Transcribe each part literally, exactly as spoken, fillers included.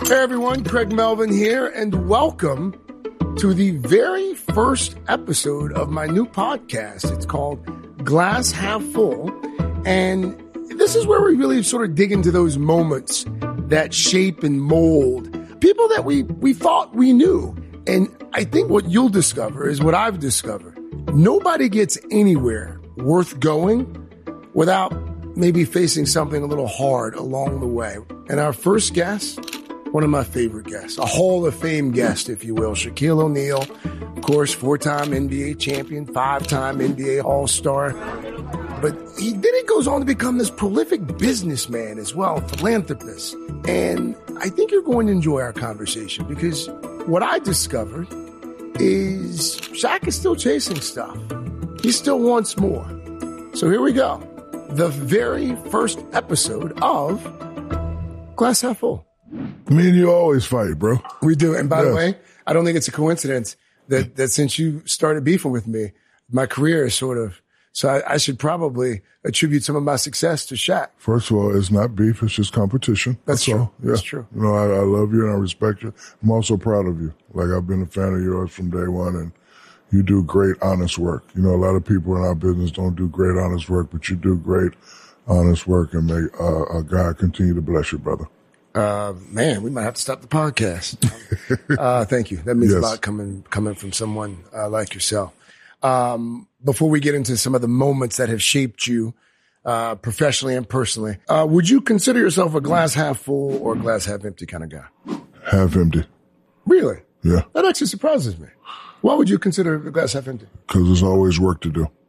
Hey everyone, Craig Melvin here, and welcome to the very first episode of my new podcast. It's called Glass Half Full, and this is where we really sort of dig into those moments that shape and mold people that we, we thought we knew. And I think what you'll discover is what I've discovered. Nobody gets anywhere worth going without maybe facing something a little hard along the way. And our first guest, one of my favorite guests, a Hall of Fame guest, if you will, Shaquille O'Neal, of course, four-time N B A champion, five-time N B A All-Star. But he then he goes on to become this prolific businessman as well, philanthropist. And I think you're going to enjoy our conversation because what I discovered is Shaq is still chasing stuff. He still wants more. So here we go. The very first episode of Glass Half Full. Me and you always fight, bro. We do. And by yes. the way, I don't think it's a coincidence that, that since you started beefing with me, my career is sort of, so I, I should probably attribute some of my success to Shaq. First of all, it's not beef. It's just competition. That's, That's true. all. Yeah. That's true. You know, I, I love you and I respect you. I'm also proud of you. Like, I've been a fan of yours from day one, and you do great, honest work. You know, a lot of people in our business don't do great, honest work, but you do great, honest work, and may uh, uh, God continue to bless you, brother. Uh, man, we might have to stop the podcast. uh, thank you. That means yes. a lot coming, coming from someone uh, like yourself. Um, before we get into some of the moments that have shaped you, uh, professionally and personally, uh, would you consider yourself a glass half full or glass half empty kind of guy? Half empty. Really? Yeah. That actually surprises me. Why would you consider the glass half empty? Because there's always work to do.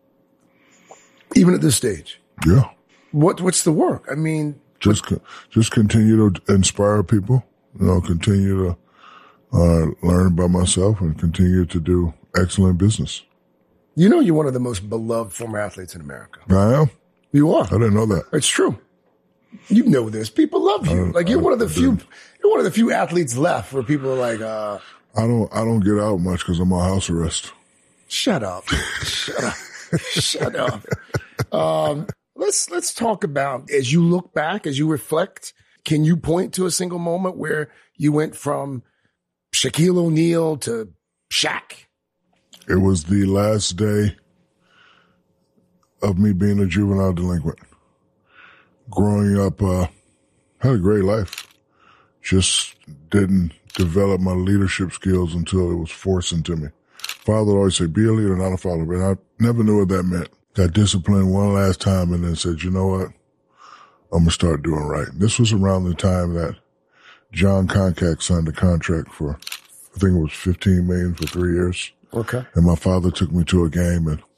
Even at this stage? Yeah. What, what's the work? I mean, Just, co- just continue to inspire people, you know, continue to, uh, learn about myself and continue to do excellent business. You know, you're one of the most beloved former athletes in America. I am? You are. I didn't know that. It's true. You know this. People love you. Like you're I, one of the I few, didn't. you're one of the few athletes left where people are like, uh, I don't, I don't get out much because I'm on house arrest. shut up. Shut up. Shut up. Um, let's, let's talk about, as you look back, as you reflect, can you point to a single moment where you went from Shaquille O'Neal to Shaq? It was the last day of me being a juvenile delinquent. Growing up, uh, had a great life. Just didn't develop my leadership skills until it was forced into me. Father would always say, be a leader, not a follower. And I never knew what that meant. Got disciplined one last time and then said, you know what? I'm going to start doing right. This was around the time that John Concac signed a contract for, I think it was fifteen million dollars for three years. Okay. And my father took me to a game, and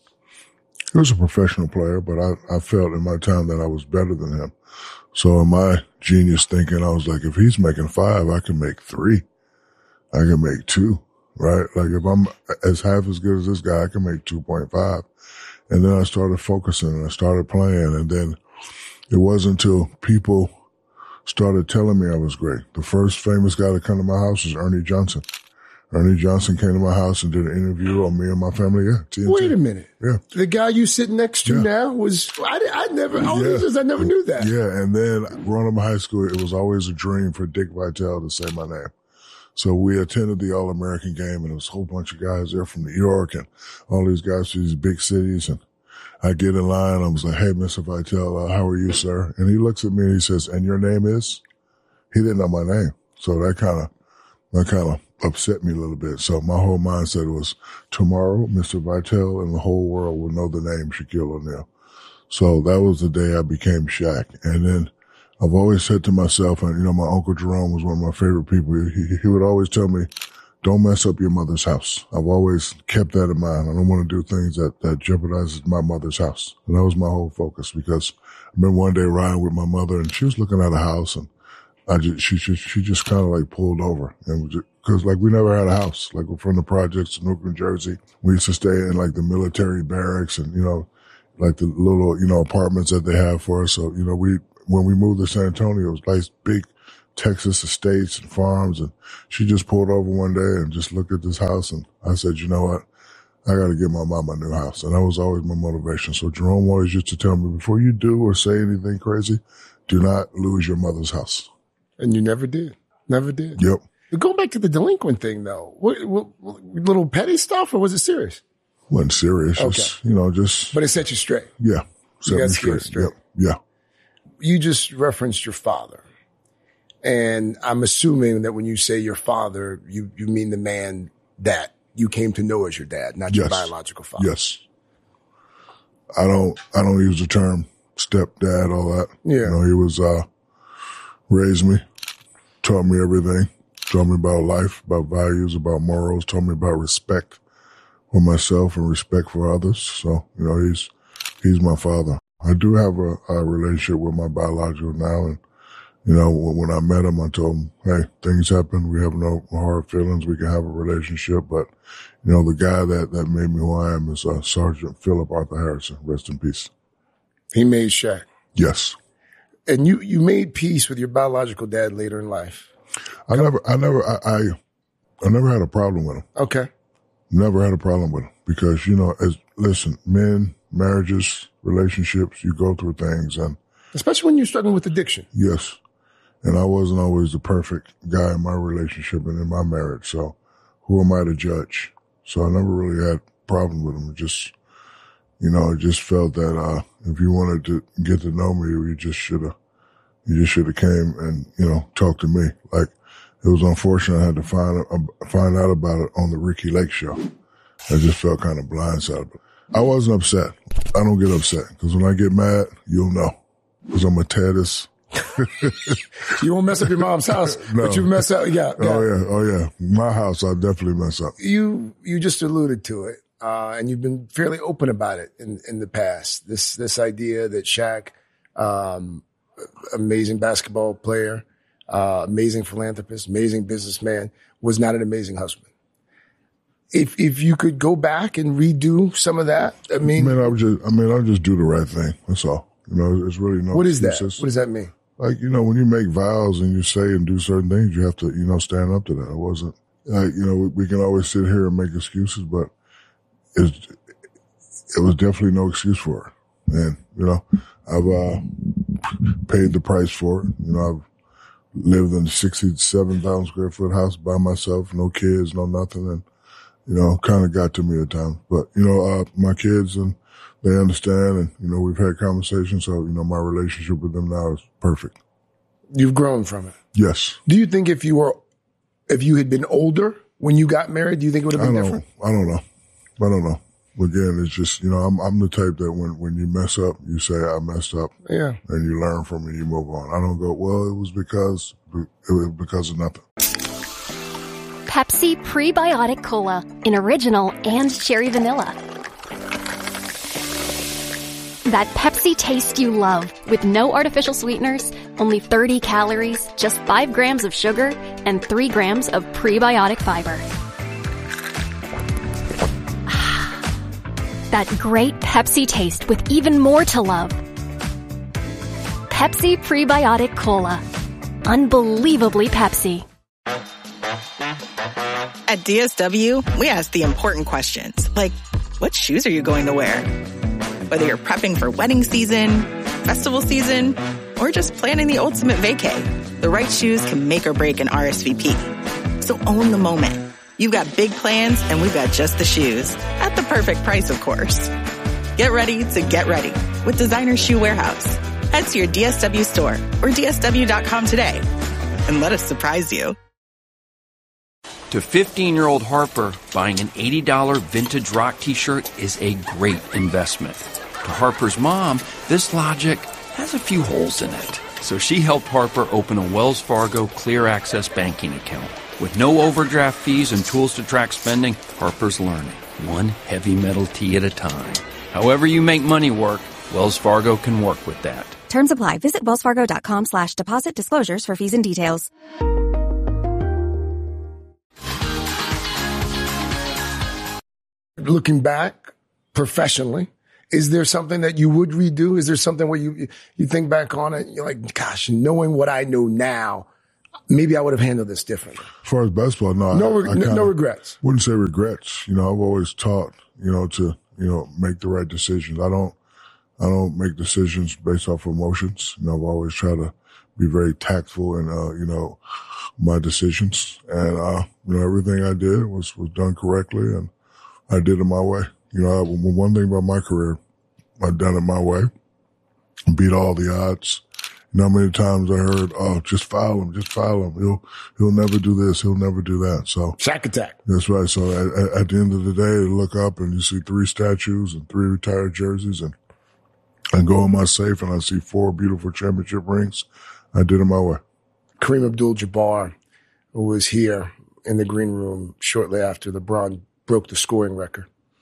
he was a professional player, but I, I felt in my time that I was better than him. So in my genius thinking, I was like, if he's making five, I can make three. I can make two, right? Like if I'm as half as good as this guy, I can make two point five. And then I started focusing and I started playing. And then it wasn't until people started telling me I was great. The first famous guy to come to my house was Ernie Johnson. Ernie Johnson came to my house and did an interview on me and my family. Yeah, T N T. Wait a minute. Yeah. The guy you sitting next to Yeah. now was, I, I never, all Yeah. these years I never knew that. Yeah, and then growing up in high school, it was always a dream for Dick Vitale to say my name. So we attended the All-American game, and there was a whole bunch of guys there from New York and all these guys from these big cities. And I get in line, I was like, hey, Mister Vitale, uh, how are you, sir? And he looks at me and he says, and your name is? He didn't know my name. So that kind of, that kind of upset me a little bit. So my whole mindset was tomorrow, Mister Vitale and the whole world will know the name Shaquille O'Neal. So that was the day I became Shaq. And then I've always said to myself, and you know, my Uncle Jerome was one of my favorite people. He, he would always tell me, don't mess up your mother's house. I've always kept that in mind. I don't want to do things that, that jeopardizes my mother's house. And that was my whole focus, because I remember one day riding with my mother and she was looking at a house, and I just, she just, she just kind of like pulled over, and because like we never had a house. Like we're from the projects in Newark, New Jersey. We used to stay in like the military barracks and, you know, like the little, you know, apartments that they have for us. So, you know, we, when we moved to San Antonio, it was nice big Texas estates and farms. And she just pulled over one day and just looked at this house. And I said, you know what? I got to get my mom a new house. And that was always my motivation. So Jerome always used to tell me, before you do or say anything crazy, do not lose your mother's house. And you never did. Never did. Yep. But going back to the delinquent thing, though, what, what, what, little petty stuff, or was it serious? Wasn't serious. Okay. Just, you know, just. But it set you straight. Yeah. Set You got me scared straight. Yep. Yeah. You just referenced your father. And I'm assuming that when you say your father, you, you mean the man that you came to know as your dad, not your Yes. biological father. Yes. I don't, I don't use the term stepdad, all that. Yeah. You know, he was, uh, raised me, taught me everything, taught me about life, about values, about morals, taught me about respect for myself and respect for others. So, you know, he's, he's my father. I do have a, a relationship with my biological now. And, you know, when, when I met him, I told him, hey, things happen. We have no hard feelings. We can have a relationship. But, you know, the guy that, that made me who I am is uh, Sergeant Philip Arthur Harrison. Rest in peace. He made Shaq. Yes. And you, you made peace with your biological dad later in life. I never, I never, I, I, I never had a problem with him. Okay. Never had a problem with him because, you know, as, listen, men, marriages, relationships, you go through things and. Especially when you're struggling with addiction. Yes. And I wasn't always the perfect guy in my relationship and in my marriage. So who am I to judge? So I never really had a problem with him. It just, you know, I just felt that, uh, if you wanted to get to know me, you just should have, you just should have came and, you know, talked to me. Like, it was unfortunate I had to find, uh, find out about it on the Ricky Lake show. I just felt kind of blindsided. I wasn't upset. I don't get upset because when I get mad, you'll know because I'm a Tedis. You won't mess up your mom's house, No. but you mess up. Yeah, yeah. Oh yeah. Oh yeah. My house, I definitely mess up. You, you just alluded to it. Uh, and you've been fairly open about it in, in the past. This, this idea that Shaq, um, amazing basketball player, uh, amazing philanthropist, amazing businessman, was not an amazing husband. If, if you could go back and redo some of that, I mean, I mean, I would just, I mean, I just do the right thing. That's all. You know, there's really no. what is that? excuses. What does that mean? Like, you know, when you make vows and you say and do certain things, you have to, you know, stand up to that. It wasn't like, you know, we, we can always sit here and make excuses, but it's, it was definitely no excuse for it. And, you know, I've, uh, paid the price for it. You know, I've lived in a sixty-seven thousand square foot house by myself, no kids, no nothing. And, you know, kind of got to me at times, but, you know, uh, my kids and they understand and, you know, we've had conversations. So, you know, my relationship with them now is perfect. You've grown from it. Yes. Do you think if you were, if you had been older when you got married, do you think it would have I been don't, different? I don't know. I don't know. Again, it's just, you know, I'm, I'm the type that when, when you mess up, you say, I messed up. Yeah. And you learn from it and you move on. I don't go, well, it was because, it was because of nothing. Pepsi Prebiotic Cola in original and cherry vanilla. That Pepsi taste you love with no artificial sweeteners, only thirty calories, just five grams of sugar, and three grams of prebiotic fiber. That great Pepsi taste with even more to love. Pepsi Prebiotic Cola. Unbelievably Pepsi. At D S W, we ask the important questions, like, what shoes are you going to wear? Whether you're prepping for wedding season, festival season, or just planning the ultimate vacay, the right shoes can make or break an R S V P. So own the moment. You've got big plans, and we've got just the shoes. At the perfect price, of course. Get ready to get ready with Designer Shoe Warehouse. Head to your D S W store or D S W dot com today and let us surprise you. To fifteen-year-old Harper, buying an eighty dollars vintage rock t-shirt is a great investment. To Harper's mom, this logic has a few holes in it. So she helped Harper open a Wells Fargo Clear Access banking account. With no overdraft fees and tools to track spending, Harper's learning, one heavy metal tee at a time. However you make money work, Wells Fargo can work with that. Terms apply. Visit wellsfargo.com slash deposit disclosures for fees and details. Looking back professionally, is there something that you would redo? Is there something where you you think back on it, you're like, gosh, knowing what I know now, maybe I would have handled this differently? As far as basketball, no. No, I, reg- I kinda no regrets. Wouldn't say regrets. You know, I've always taught, you know, to, you know, make the right decisions. I don't, I don't make decisions based off emotions. You know, I've always tried to be very tactful and, uh, you know, my decisions. And, uh, you know, everything I did was, was done correctly, and I did it my way. You know, I, one thing about my career, I've done it my way, beat all the odds. You know how many times I heard, oh, just foul him, just foul him. He'll, he'll never do this. He'll never do that. So. Shack attack. That's right. So at, at the end of the day, you look up and you see three statues and three retired jerseys, and I go in my safe and I see four beautiful championship rings. I did it my way. Kareem Abdul-Jabbar was here in the green room shortly after LeBron broke the scoring record.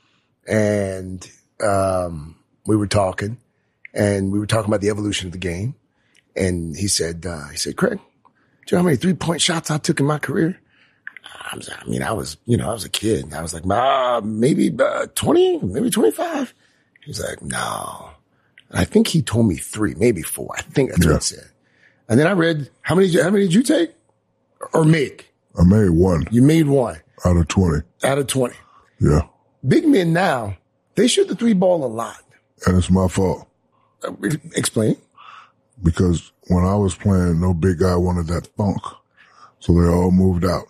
And, um, we were talking and we were talking about the evolution of the game. And he said, uh, he said, Craig, do you know how many three point shots I took in my career? I, was, I mean, I was, you know, I was a kid. I was like, uh, maybe uh, twenty, maybe twenty-five. He was like, no. I think he told me three, maybe four. I think that's yeah. what he said. And then I read, how many, how many did you take or make? I made one. You made one. Out of twenty. Out of twenty. Yeah. Big men now, they shoot the three ball a lot. And it's my fault. Uh, explain. Because when I was playing, no big guy wanted that funk. So they all moved out.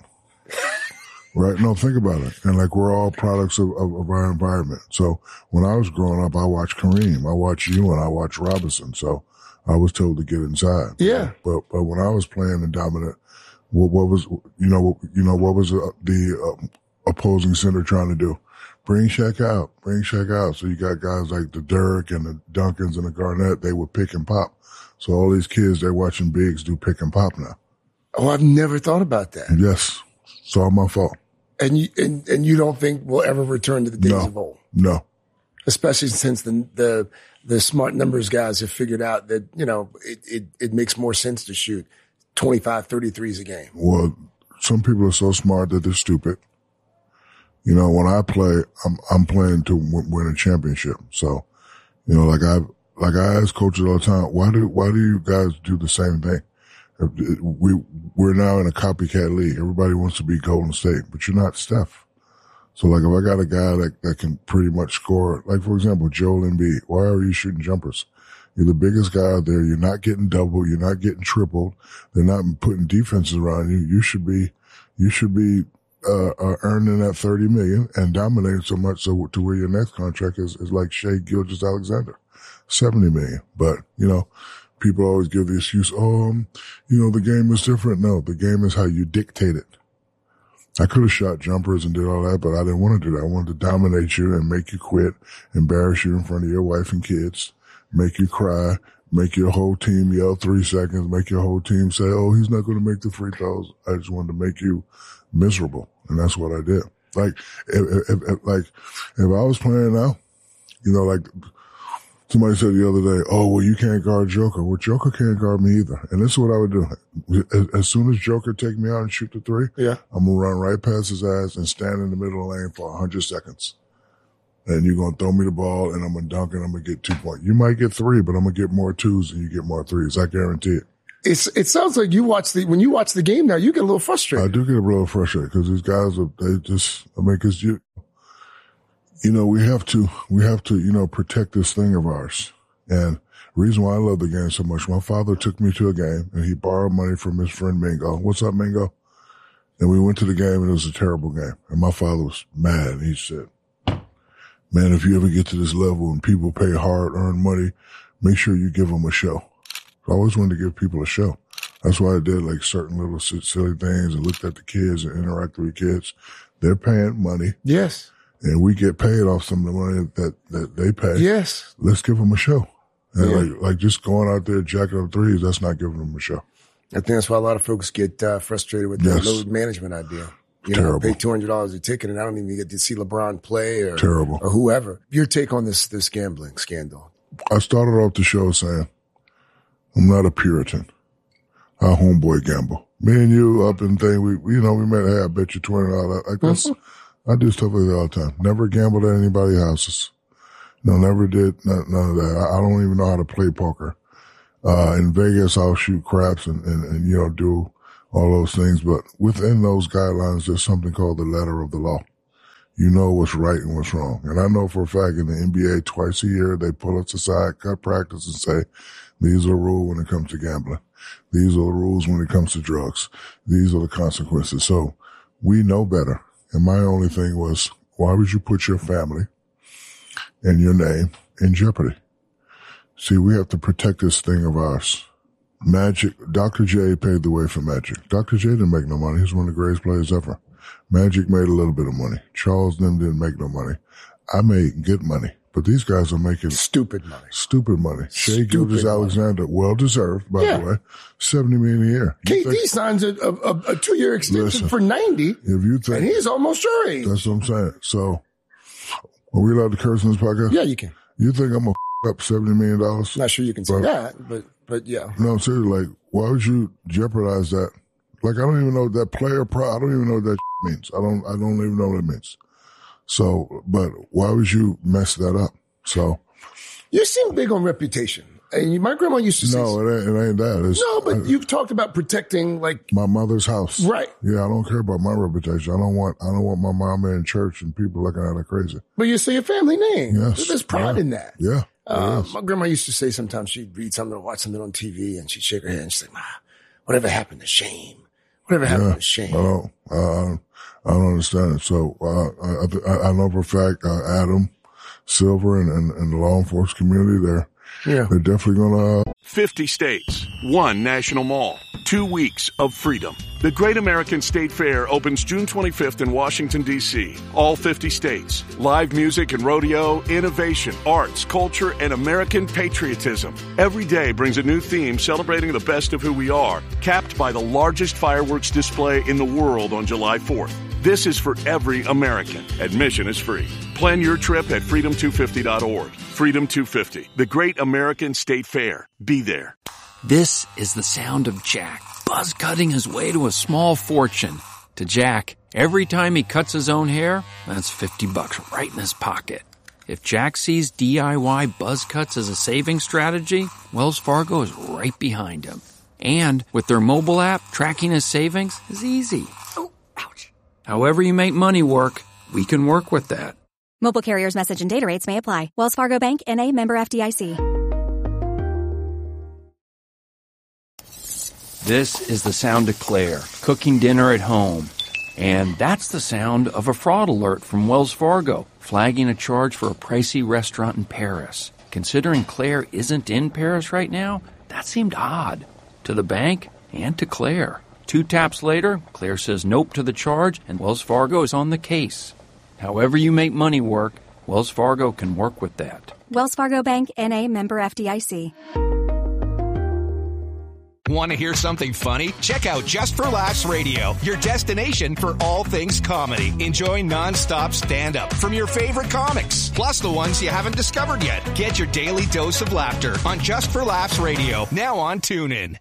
Right? No, think about it. And like, we're all products of, of, of our environment. So when I was growing up, I watched Kareem, I watched you, and I watched Robinson. So I was told to get inside. Yeah. But, but when I was playing in dominant, what, what was, you know, you know, what was uh, the uh, opposing center trying to do? Bring Shaq out, bring Shaq out. So you got guys like the Dirk and the Duncans and the Garnett, they would pick and pop. So all these kids, they're watching bigs do pick and pop now. Oh, I've never thought about that. Yes. It's all my fault. And you, and, and you don't think we'll ever return to the days no. of old? No. Especially since the, the, the smart numbers guys have figured out that, you know, it, it, it makes more sense to shoot twenty-five, thirty threes a game. Well, some people are so smart that they're stupid. You know, when I play, I'm, I'm playing to w- win a championship. So, you know, like I, like I ask coaches all the time, why do, why do you guys do the same thing? We, we're now in a copycat league. Everybody wants to be Golden State, but you're not Steph. So like if I got a guy that, that can pretty much score, like for example, Joel Embiid, why are you shooting jumpers? You're the biggest guy out there. You're not getting doubled. You're not getting tripled. They're not putting defenses around you. You should be, you should be, uh, uh earning that thirty million and dominating so much so to where your next contract is, is like Shai Gilgeous-Alexander, seventy million. But, you know, people always give the excuse, oh, um, you know, the game is different. No, the game is how you dictate it. I could have shot jumpers and did all that, but I didn't want to do that. I wanted to dominate you and make you quit, embarrass you in front of your wife and kids, make you cry, make your whole team yell three seconds, make your whole team say, oh, he's not going to make the free throws. I just wanted to make you miserable. And that's what I did. Like, if, if, if like, if I was playing now, you know, like, somebody said the other day, oh, well, you can't guard Joker. Well, Joker can't guard me either. And this is what I would do. As, as soon as Joker take me out and shoot the three, yeah, I'm going to run right past his ass and stand in the middle of the lane for one hundred seconds. And you're going to throw me the ball, and I'm going to dunk, and I'm going to get two points. You might get three, but I'm going to get more twos than you get more threes. I guarantee it. It's, it sounds like you watch the, when you watch the game now, you get a little frustrated. I do get a little frustrated because these guys are, they just, I mean, cause you, you know, we have to, we have to, you know, protect this thing of ours. And the reason why I love the game so much, my father took me to a game and he borrowed money from his friend Mingo. What's up, Mingo? And we went to the game and it was a terrible game. And my father was mad. And he said, man, if you ever get to this level and people pay hard earned money, make sure you give them a show. I always wanted to give people a show. That's why I did like certain little silly things and looked at the kids and interacted with kids. They're paying money. Yes. And we get paid off some of the money that, that they pay. Yes. Let's give them a show. And yeah. like, like just going out there jacking up threes, that's not giving them a show. I think that's why a lot of folks get uh, frustrated with yes. the load management idea. You Terrible. know, pay two hundred dollars a ticket and I don't even get to see LeBron play or, Terrible. or whoever. Your take on this, this gambling scandal? I started off the show saying, I'm not a Puritan. I homeboy gamble. Me and you up in thing, we, you know, we met, hey, I bet you twenty dollars. Like this, I do stuff like that all the time. Never gambled at anybody's houses. No, never did none, none of that. I, I don't even know how to play poker. Uh, in Vegas, I'll shoot craps and, and, and, you know, do all those things. But within those guidelines, there's something called the letter of the law. You know what's right and what's wrong. And I know for a fact in the N B A twice a year, they pull us aside, cut practice and say, these are rules when it comes to gambling. These are the rules when it comes to drugs. These are the consequences. So we know better. And my only thing was, why would you put your family and your name in jeopardy? See, we have to protect this thing of ours. Magic, Doctor J paved the way for Magic. Doctor J didn't make no money. He's one of the greatest players ever. Magic made a little bit of money. Charles them didn't make no money. I made good money. But these guys are making stupid money. Stupid money. Shea Gilgeous-Alexander, well deserved, by yeah. the way, seventy million a year. You K D think, signs a, a, a two year extension listen, for ninety. If you think, and he's almost your age. That's what I'm saying. So, are we allowed to curse in this podcast? Yeah, you can. You think I'm gonna f- up seventy million dollars? Not sure you can say but, that, but but yeah. No, I'm serious. Like, why would you jeopardize that? Like, I don't even know what that player pro. I don't even know what that means. I don't. I don't even know what it means. So, but why would you mess that up? So. You seem big on reputation. And my grandma used to say. No, it ain't, it ain't that. It's, no, but I, you've talked about protecting, like. My mother's house. Right. Yeah, I don't care about my reputation. I don't want, I don't want my mama in church and people looking at her crazy. But you say your family name. Yes. There's pride yeah. in that. Yeah. Uh, my grandma used to say sometimes she'd read something or watch something on T V and she'd shake her head and she'd say, Ma, whatever happened to shame? Whatever happened yeah, to shame? I don't, uh, I don't understand it. So, uh, I, I know for a fact, uh, Adam Silver and, and, and the law enforcement community, they're, yeah. they're definitely gonna. Uh... fifty states, one national mall, two weeks of freedom. The Great American State Fair opens June twenty-fifth in Washington, D C All fifty states. Live music and rodeo, innovation, arts, culture, and American patriotism. Every day brings a new theme celebrating the best of who we are, capped by the largest fireworks display in the world on July fourth. This is for every American. Admission is free. Plan your trip at freedom two fifty dot org. Freedom two fifty, the Great American State Fair. Be there. This is the sound of Jack, buzz cutting his way to a small fortune. To Jack, every time he cuts his own hair, that's fifty bucks right in his pocket. If Jack sees D I Y buzz cuts as a saving strategy, Wells Fargo is right behind him. And with their mobile app, tracking his savings is easy. Oh, ouch. However you make money work, we can work with that. Mobile carriers' message and data rates may apply. Wells Fargo Bank, N A, member F D I C. This is the sound of Claire, cooking dinner at home. And that's the sound of a fraud alert from Wells Fargo, flagging a charge for a pricey restaurant in Paris. Considering Claire isn't in Paris right now, that seemed odd. To the bank and to Claire. Two taps later, Claire says nope to the charge, and Wells Fargo is on the case. However you make money work, Wells Fargo can work with that. Wells Fargo Bank, N A, member F D I C. Want to hear something funny? Check out Just for Laughs Radio, your destination for all things comedy. Enjoy nonstop stand-up from your favorite comics, plus the ones you haven't discovered yet. Get your daily dose of laughter on Just for Laughs Radio, now on TuneIn.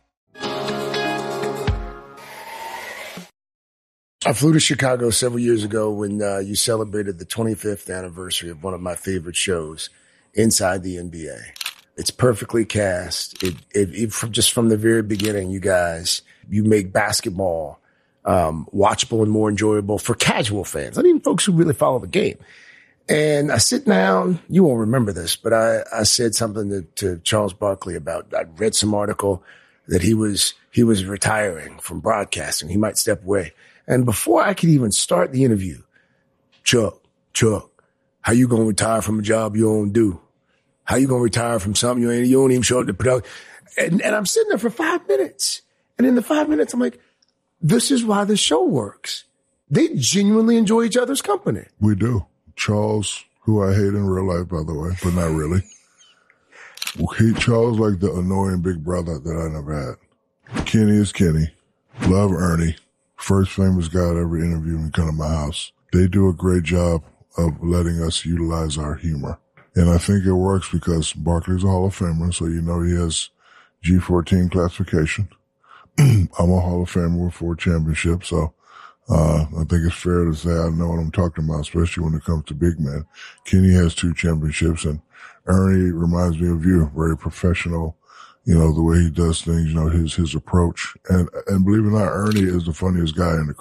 I flew to Chicago several years ago when uh, you celebrated the twenty-fifth anniversary of one of my favorite shows, Inside the N B A. It's perfectly cast. It, it, it from just from the very beginning, you guys, you make basketball um, watchable and more enjoyable for casual fans, not even folks who really follow the game. And I sit down, you won't remember this, but I, I said something to, to Charles Barkley about, I read some article that he was, he was retiring from broadcasting. He might step away. And before I could even start the interview, Chuck, Chuck, how you going to retire from a job you don't do? How you going to retire from something you ain't, you don't even show up to production? And, and I'm sitting there for five minutes. And in the five minutes, I'm like, this is why the show works. They genuinely enjoy each other's company. We do. Charles, who I hate in real life, by the way, but not really. He, Charles like the annoying big brother that I never had. Kenny is Kenny. Love Ernie. First famous guy I'd ever interviewed and come to my house. They do a great job of letting us utilize our humor. And I think it works because Barkley's a Hall of Famer, so you know he has G fourteen classification. I'm a Hall of Famer with four championships, so uh I think it's fair to say I know what I'm talking about, especially when it comes to big men. Kenny has two championships, and Ernie reminds me of you, very professional, you know, the way he does things, you know, his his approach. And and believe it or not, Ernie is the funniest guy in the crew.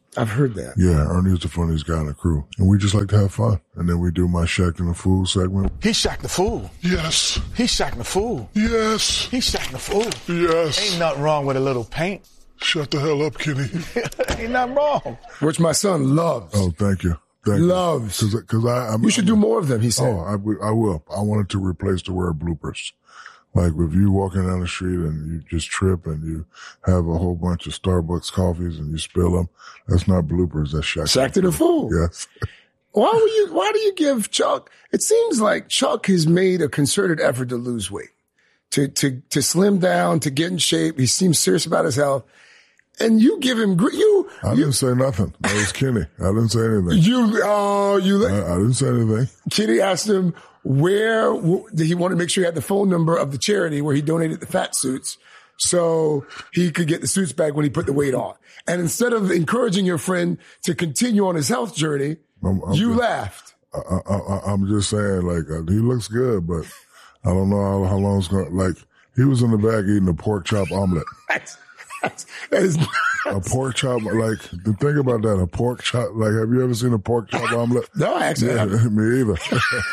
I've heard that. Yeah, Ernie's the funniest guy on the crew. And we just like to have fun. And then we do my Shaq and the Fool segment. He's Shaq the Fool. Yes. He's Shaq the Fool. Yes. He's Shaq the Fool. Yes. Ain't nothing wrong with a little paint. Shut the hell up, Kenny. Ain't nothing wrong. Which my son loves. Oh, thank you. Thank loves. You. Cause, cause I, I'm, you should do more of them, he said. Oh, I, I will. I wanted to replace the word bloopers. Like if you walking down the street and you just trip and you have a whole bunch of Starbucks coffees and you spill them, that's not bloopers. That's Shaq. Shaq to the Fool. Yes. Why would you, why do you give Chuck, it seems like Chuck has made a concerted effort to lose weight, to, to, to slim down, to get in shape. He seems serious about his health. And you give him, you. I you, didn't say nothing. That was Kenny. I didn't say anything. You, oh, uh, you. I, I didn't say anything. Kenny asked him where did he want to make sure he had the phone number of the charity where he donated the fat suits so he could get the suits back when he put the weight on. And instead of encouraging your friend to continue on his health journey, I'm, I'm you just, laughed. I, I, I'm just saying, like, uh, he looks good, but I don't know how, how long it's going to, like, he was in the back eating a pork chop omelet. That is a pork chop, like, the thing about that, a pork chop, like, have you ever seen a pork chop omelet? No, I actually yeah, haven't. Me either.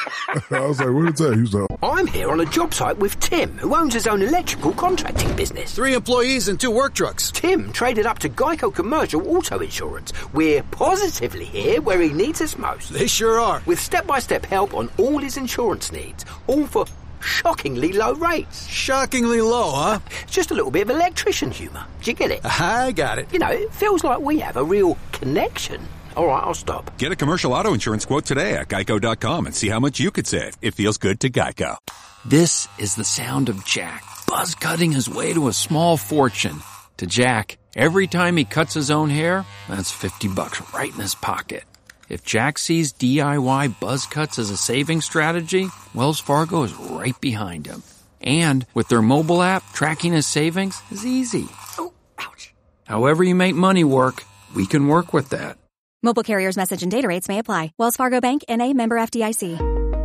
I was like, what is that? He was like, I'm here on a job site with Tim, who owns his own electrical contracting business. Three employees and two work trucks. Tim traded up to Geico Commercial Auto Insurance. We're positively here where he needs us most. They sure are. With step-by-step help on all his insurance needs, all for shockingly low rates. Shockingly low, huh? Just a little bit of electrician humour. Do you get it? I got it. You know, it feels like we have a real connection. All right, I'll stop. Get a commercial auto insurance quote today at geico dot com and see how much you could save. It feels good to Geico. This is the sound of Jack buzz cutting his way to a small fortune. To Jack, every time he cuts his own hair, that's fifty bucks right in his pocket. If Jack sees D I Y buzz cuts as a saving strategy, Wells Fargo is right behind him. And with their mobile app, tracking his savings is easy. Oh, ouch. However you make money work, we can work with that. Mobile carriers' message and data rates may apply. Wells Fargo Bank, N A, member F D I C.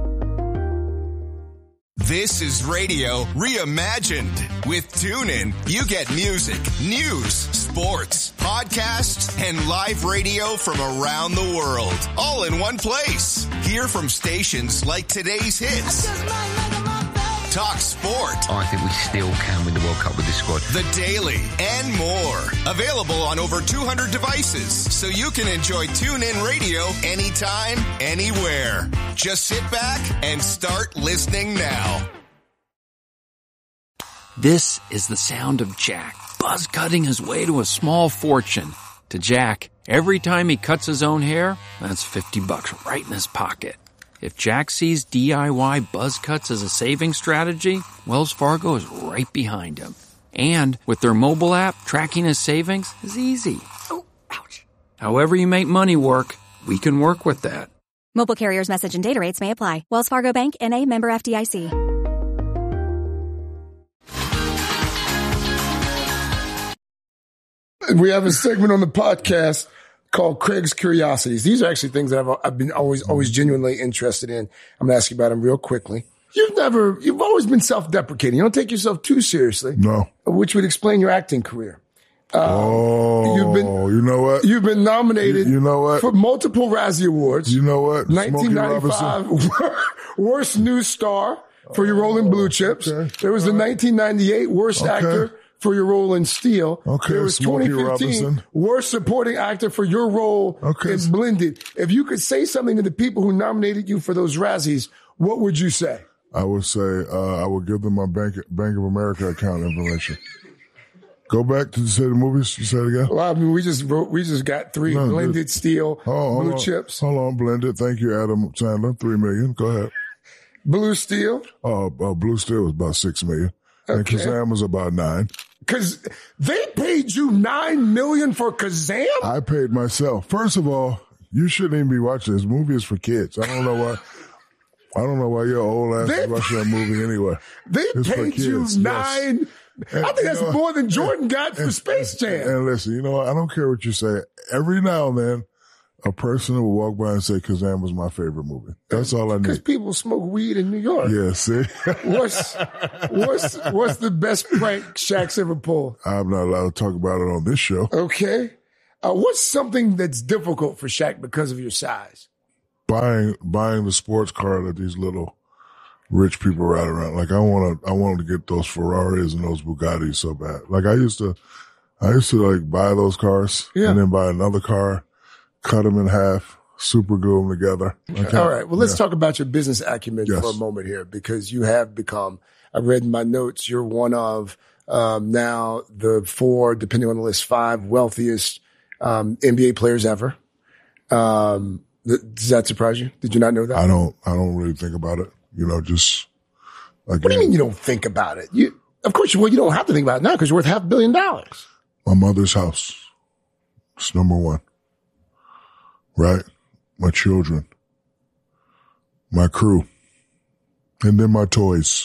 This is radio reimagined. With TuneIn, you get music, news, sports, podcasts, and live radio from around the world, all in one place. Hear from stations like Today's Hits, Talk Sport. I think we still can win the World Cup with this squad. The Daily, and more. Available on over two hundred devices, so you can enjoy TuneIn Radio anytime, anywhere. Just sit back and start listening now. This is the sound of Jack buzz cutting his way to a small fortune. To Jack, every time he cuts his own hair, that's fifty bucks right in his pocket. If Jack sees D I Y buzz cuts as a saving strategy, Wells Fargo is right behind him. And with their mobile app, tracking his savings is easy. Oh, ouch. However you make money work, we can work with that. Mobile carriers' message and data rates may apply. Wells Fargo Bank, N A, member F D I C. We have a segment on the podcast called Craig's Curiosities. These are actually things that I've, I've been always, always genuinely interested in. I'm going to ask you about them real quickly. You've never, you've always been self-deprecating. You don't take yourself too seriously. No. Which would explain your acting career. Uh, oh, you've been, you know what? You've been nominated you, you know what? for multiple Razzie Awards. You know what? nineteen ninety-five Worst New Star for your role in Blue Chips. Okay. There was the nineteen ninety-eight Worst okay. Actor for your role in Steel. Okay, there was Smokey twenty fifteen Robinson. Worst Supporting Actor for your role okay. in Blended. If you could say something to the people who nominated you for those Razzies, what would you say? I would say uh, I would give them my Bank Bank of America account information. Go back to say the movies. You say it again. Well, I mean, we just wrote, we just got three no, Blended, just, Steel, oh, Blue on, Chips. Hold on, Blended. Thank you, Adam Sandler. Three million. Go ahead. Blue Steel. Uh, uh Blue Steel was about six million, okay. and Kazam was about nine. Cause they paid you nine million for Kazam? I paid myself. First of all, you shouldn't even be watching this movie. Is for kids. I don't know why. I don't know why your old ass is watching that movie anyway. They it's paid you nine. Yes. And, I think that's know, more than Jordan got for and, Space Jam. And listen, you know what? I don't care what you say. Every now and then, a person will walk by and say Kazam was my favorite movie. That's all I need. Because people smoke weed in New York. Yeah, see? what's, what's, what's the best prank Shaq's ever pulled? I'm not allowed to talk about it on this show. Okay. Uh, what's something that's difficult for Shaq because of your size? Buying buying the sports car that these little rich people ride around. Like I want to, I wanted to get those Ferraris and those Bugattis so bad. Like I used to, I used to like buy those cars Yeah. and then buy another car, cut them in half, super glue them together. Okay. All right. Well, let's Yeah. talk about your business acumen Yes. for a moment here, because you have become, I read in my notes, you're one of um, now the four, depending on the list, five wealthiest um, N B A players ever. Um, th- does that surprise you? Did you not know that? I don't, I don't really think about it. You know, just like. What do you mean you don't think about it? You, of course, you, well, you don't have to think about it now because you're worth half a billion dollars. My mother's house. It's number one. Right? My children. My crew. And then my toys.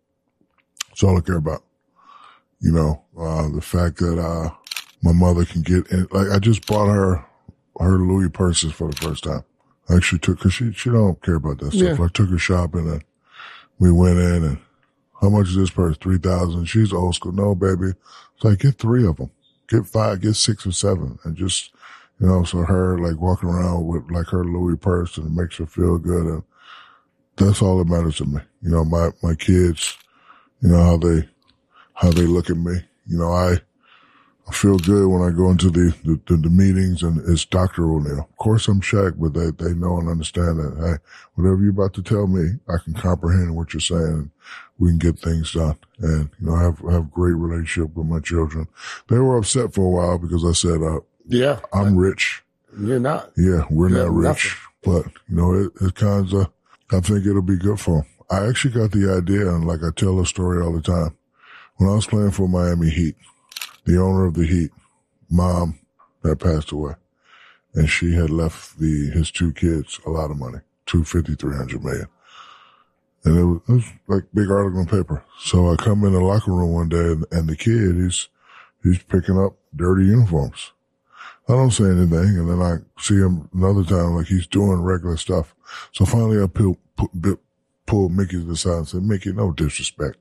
That's all I care about. You know, uh, the fact that, uh, my mother can get in, like I just bought her, her Louis purses for the first time. I actually took, cause she, she don't care about that stuff. Yeah. I took her shopping and we went in and how much is this purse? three thousand. She's old school. No, baby. It's like, get three of them. Get five, get six or seven. And just, you know, so her like walking around with like her Louis purse and it makes her feel good. And that's all that matters to me. You know, my, my kids, you know, how they, how they look at me. You know, I, I feel good when I go into the, the, the, the meetings and it's Doctor O'Neal. Of course I'm Shaq, but they, they know and understand that, hey, whatever you're about to tell me, I can comprehend what you're saying and we can get things done. And, you know, I have, I have great relationship with my children. They were upset for a while because I said, uh, yeah, I'm rich. You're not. Yeah, we're You're not rich, nothing. but you know, it, it kind of, I think it'll be good for them. I actually got the idea, and like I tell a story all the time. When I was playing for Miami Heat, the owner of the Heat, mom had passed away, and she had left the his two kids a lot of money, two fifty, three hundred million. And it was, it was like big article in paper. So I come in the locker room one day, and, and the kid, he's he's picking up dirty uniforms. I don't say anything, and then I see him another time, like he's doing regular stuff. So finally I pull, pull, pull Mickey to the side and said, Mickey, no disrespect,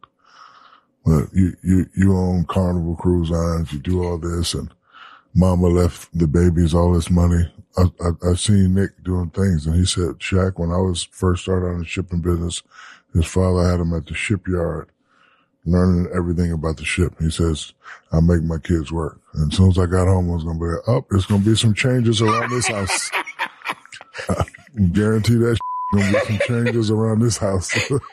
but you, you, you own Carnival Cruise Lines, you do all this, and mama left the babies all this money. I, I, I seen Nick doing things, and he said, Shaq, when I was first started on the shipping business, his father had him at the shipyard learning everything about the ship. He says, I make my kids work. And as soon as I got home, I was going to be like, oh, there's going to be some changes around this house. I guarantee that going to be some changes around this house.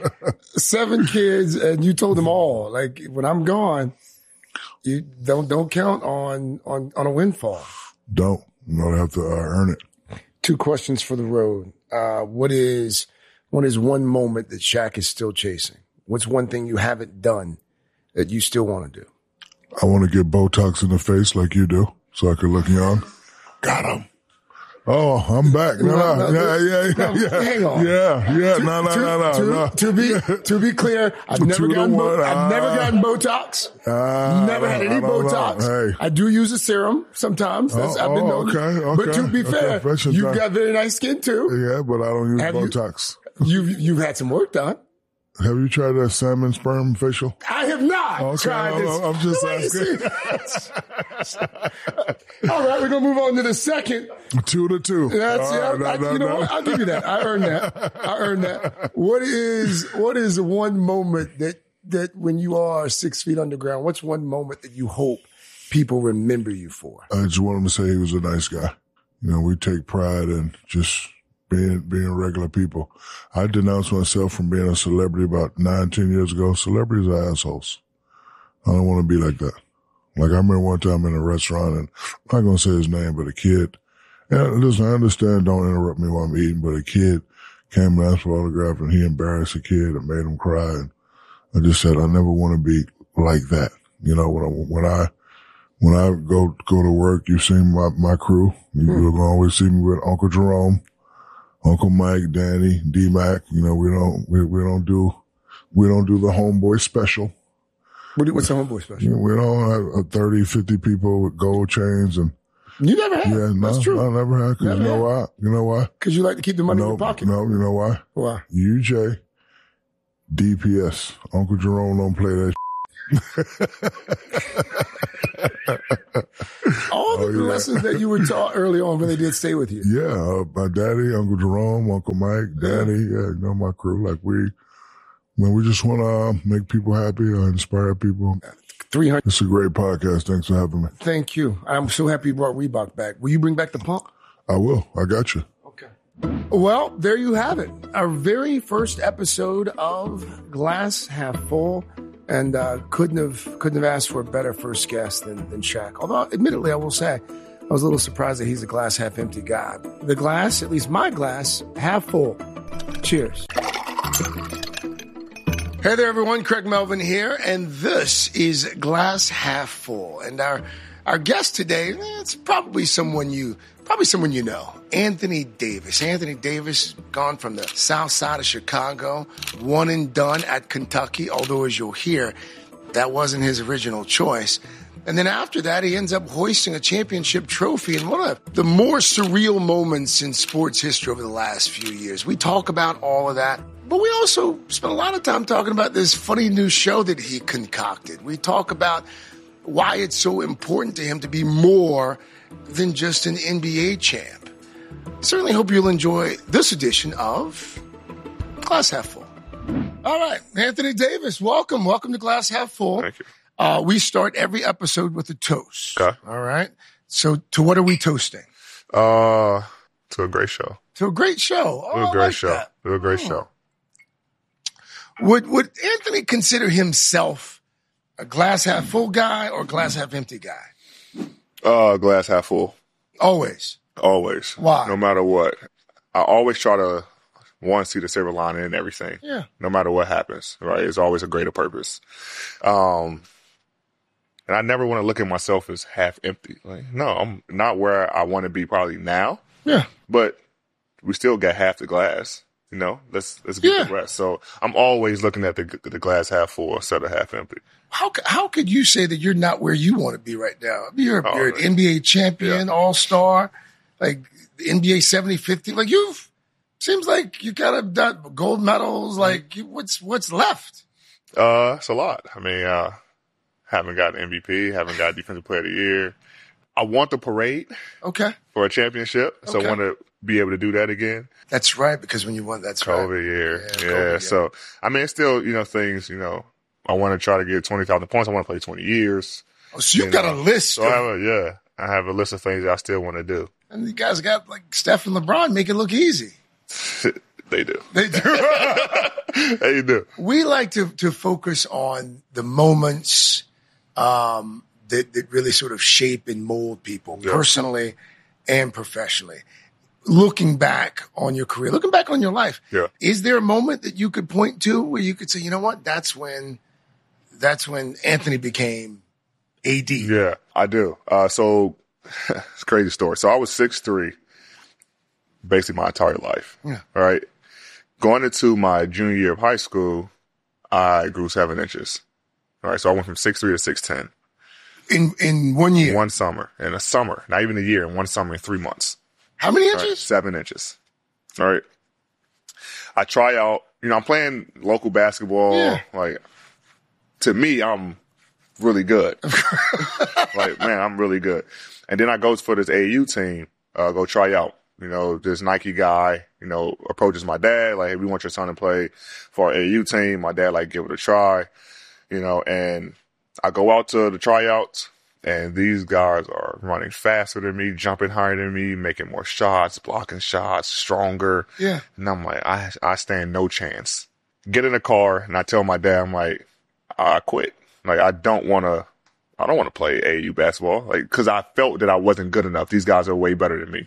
Seven kids, and you told them all, like, when I'm gone, you don't, don't count on, on, on a windfall. Don't. You don't have to uh, earn it. Two questions for the road. Uh, what is, what is one moment that Shaq is still chasing? What's one thing you haven't done that you still want to do? I want to get Botox in the face like you do so I can look young. Got him. Oh, I'm back. No, no, no, no yeah, yeah, no, yeah. Hang on. Yeah, yeah. To, no, no, to, no, no, to, no. To be, to be clear, I've Two never to gotten, one. bo- I've never Ah. gotten Botox. Ah, never had any I don't know. Botox. Hey. I do use a serum sometimes. That's, Oh, I've been oh, known. okay, okay, But to be okay. fair, Fashion you've time. got very nice skin too. Yeah, but I don't use Have you- Botox. You've, you've had some work done. Have you tried that salmon sperm facial? I have not Okay, tried this. I'm just The way you asking. see- All right, we're going to move on to the second. Two to two. That's, All yeah, right, no, I, no, you know no. what? I'll give you that. I earned that. I earned that. What is, what is one moment that, that when you are six feet underground, what's one moment that you hope people remember you for? I just want him to say he was a nice guy. You know, we take pride in just being, being regular people. I denounced myself from being a celebrity about nine, ten years ago. Celebrities are assholes. I don't want to be like that. Like I remember one time in a restaurant, and I'm not going to say his name, but a kid, and listen, I understand, don't interrupt me while I'm eating, but a kid came and asked for an autograph, and he embarrassed a kid and made him cry. And I just said, I never want to be like that. You know, when I, when I, when I go, go to work, you've seen my, my crew. You, Hmm. You're going to always see me with Uncle Jerome, Uncle Mike, Danny, D-Mac. You know, we don't, we, we don't do, we don't do the homeboy special. What, what's the homeboy special? You know, we don't have uh, thirty, fifty people with gold chains and. You never had. Yeah, no, That's true. I never had. Cause Never you know had. why? You know why? Because you like to keep the money no, in your pocket. No, you know why? Why? U J, D P S. Uncle Jerome don't play that. All the Oh, yeah. lessons that you were taught early on when they did stay with you. Yeah, uh, my daddy, Uncle Jerome, Uncle Mike, Daddy, yeah, you know, my crew. Like we, when we just want to make people happy or inspire people. three hundred It's a great podcast. Thanks for having me. Thank you. I'm so happy you brought Reebok back. Will you bring back the pump? I will. I got you. Well, there you have it. Our very first episode of Glass Half Full, and uh, couldn't have couldn't have asked for a better first guest than, than Shaq. Although, admittedly, I will say, I was a little surprised that he's a glass half empty guy. The glass, at least my glass, half full. Cheers. Hey there, everyone. Craig Melvin here, and this is Glass Half Full. And our our guest today, eh, it's probably someone you probably someone you know, Anthony Davis. Anthony Davis, gone from the south side of Chicago, one and done at Kentucky, although as you'll hear, that wasn't his original choice. And then after that, he ends up hoisting a championship trophy in one of the more surreal moments in sports history over the last few years. We talk about all of that, but we also spend a lot of time talking about this funny new show that he concocted. We talk about why it's so important to him to be more than just an N B A champ. Certainly hope you'll enjoy this edition of Glass Half Full. All right, Anthony Davis, welcome. Welcome to Glass Half Full. Thank you. Uh, we start every episode with a toast. Okay. All right. So to what are we toasting? Uh, to a great show. To a great show. Oh, To a I great like show. that. To a great Oh. show. Would would Anthony consider himself a glass half full guy or glass half empty guy? Uh, glass half full. Always. Always. Why? No matter what. I always try to, one, see the silver lining in everything. Yeah. No matter what happens, right? It's always a greater purpose. Um, and I never want to look at myself as half empty. Like, no, I'm not where I want to be probably now. Yeah. But we still got half the glass. You know, let's let's get Yeah. the rest. So I'm always looking at the the glass half full instead of half empty. How c- how could you say that you're not where you want to be right now? You're, Oh, you're an man. N B A champion, all star, like the N B A seventy fifty. Like you've seems like you kind of done gold medals. Like you, what's what's left? Uh, it's a lot. I mean, uh, haven't got M V P, haven't got Defensive Player of the Year. I want the parade Okay, for a championship, so Okay. I want to be able to do that again. that's right. Because when you won, that's right. COVID year, Yeah, yeah. COVID, yeah. So I mean, it's still, you know, things. You know, I want to try to get twenty thousand points. I want to play twenty years. Oh, so you've You got know. a list. So I of- have a, yeah, I have a list of things that I still want to do. And you guys got like Steph and LeBron make it look easy. They do. They do. They do. We like to to focus on the moments um, that that really sort of shape and mold people Yeah. personally and professionally. Looking back on your career, looking back on your life, Yeah. is there a moment that you could point to where you could say, you know what, that's when that's when Anthony became A D. Yeah, I do. Uh, so it's a crazy story. So I was six three, basically my entire life. Yeah. All right. Going into my junior year of high school, I grew seven inches. All right. So I went from six three to six ten. In in one year. One summer. In a summer. Not even a year. In one summer in three months. How many All right, inches? seven inches. All right. I try out, you know, I'm playing local basketball. Yeah. Like, to me, I'm really good. Like, man, I'm really good. And then I go for this A A U team, uh, go try out. You know, this Nike guy, you know, approaches my dad, like, hey, we want your son to play for our A A U team. My dad, like, give it a try, you know, and I go out to the tryouts, and these guys are running faster than me, jumping higher than me, making more shots, blocking shots, stronger. Yeah. And I'm like, I, I stand no chance. Get in the car, and I tell my dad, I'm like, I quit. Like, I don't want to, I don't want to play A A U basketball. Like, cause I felt that I wasn't good enough. These guys are way better than me.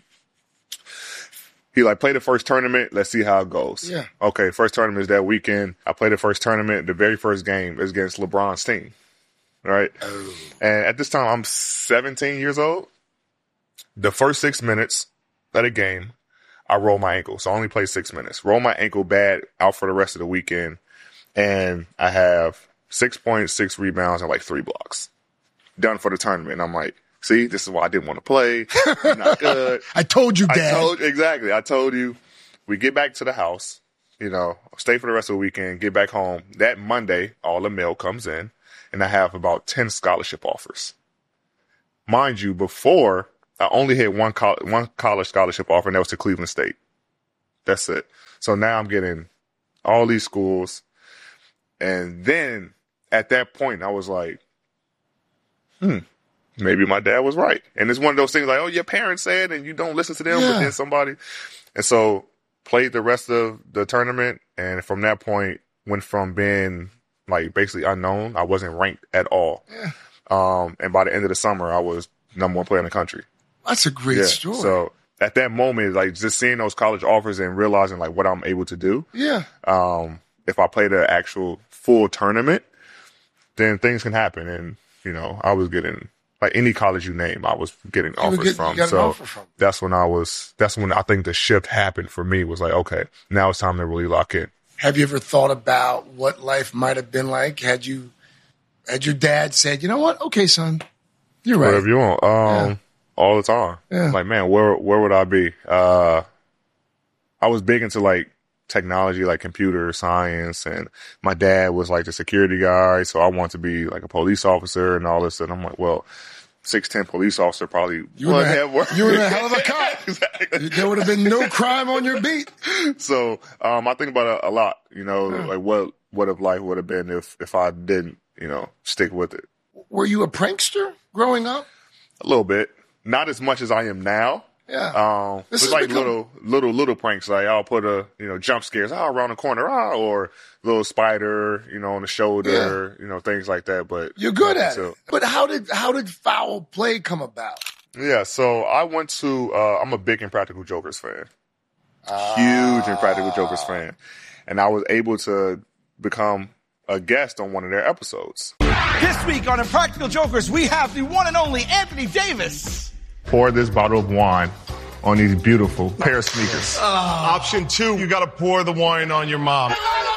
He like, play the first tournament. Let's see how it goes. Yeah. Okay. First tournament is that weekend. I played the first tournament. The very first game is against LeBron's team. Right. Oh. And at this time, I'm seventeen years old. The first six minutes of the game, I roll my ankle. So I only play six minutes. Roll my ankle bad, out for the rest of the weekend. And I have six points, six rebounds, and like three blocks. Done for the tournament. And I'm like, see, this is why I didn't want to play. I'm not good. I told you, Dad. I told exactly. I told you. We get back to the house, you know, stay for the rest of the weekend, get back home. That Monday, all the mail comes in, and I have about ten scholarship offers. mind you, before I only had one co- one college scholarship offer, and that was to Cleveland State. That's it. So now I'm getting all these schools. And then at that point, I was like, hmm, maybe my dad was right. And it's one of those things like, oh, your parents said, and you don't listen to them, Yeah. but then somebody. And so played the rest of the tournament. And from that point, went from being like basically unknown. I wasn't ranked at all. Yeah. Um, and by the end of the summer, I was number one player in the country. That's a great Yeah. story. So at that moment, like just seeing those college offers and realizing like what I'm able to do. Yeah. Um, if I played an actual full tournament, then things can happen. And, you know, I was getting like any college you name, I was getting You would offers get- you from. got an So offer from. that's when I was, that's when I think the shift happened for me was like, okay, now it's time to really lock in. Have you ever thought about what life might have been like had you, had your dad said, you know what? Okay, son, you're right. Whatever you want. Um, Yeah. all the time. Yeah. Like, man, where, where would I be? Uh, I was big into like technology, like computer science, and my dad was like the security guy. So I wanted to be like a police officer and all this. And I'm like, well, six ten police officer probably You would would have have, worked. you would have a hell of a cop. Exactly. There would have been no crime on your beat. So, um, I think about it a lot, you know, like what, what if life would have been if, if I didn't, you know, stick with it. Were you a prankster growing up? A little bit. Not as much as I am now. Yeah. Um, This it's has like become- little, little, little pranks. Like I'll put a, you know, jump scares, ah, around the corner, ah, or little spider, you know, on the shoulder, you know, things like that. But You're good at so, it. But how did how did foul play come about? Yeah. So I went to, uh, I'm a big Impractical Jokers fan. Huge Impractical Jokers fan. And I was able to become a guest on one of their episodes. This week on Impractical Jokers, we have the one and only Anthony Davis. Pour this bottle of wine on these beautiful pair of sneakers. Option two, you gotta pour the wine on your mom.